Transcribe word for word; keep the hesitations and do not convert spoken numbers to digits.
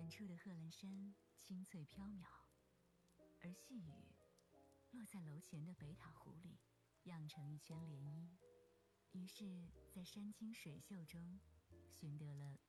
远处的贺兰山青翠飘渺，而细雨落在楼前的北塔湖里，漾成一圈涟漪。于是在山清水秀中寻得了